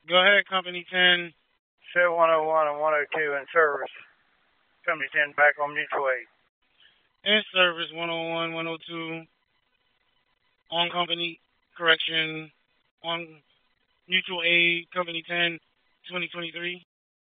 Go ahead, Company 10. Set 101 and 102 in service. Company 10 back on mutual aid. In service 101, 102. On company correction. On mutual aid, Company 10, 2023.